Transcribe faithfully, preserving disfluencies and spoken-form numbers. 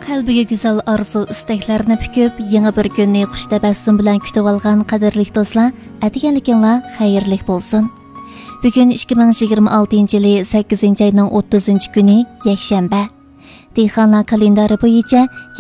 Qalbiga go'zal arzu istaklarni bukib, yangi bir kunni xush tabassum bilan kutib olgan qadrli do'stlar, atiganlikinglar xayrli bo'lsin. Bugun ikki ming yigirma oltinchi yil sakkizinchi oyning o'ttizinchi kuni yakshanba. Dehqonlar kalendari bo'yicha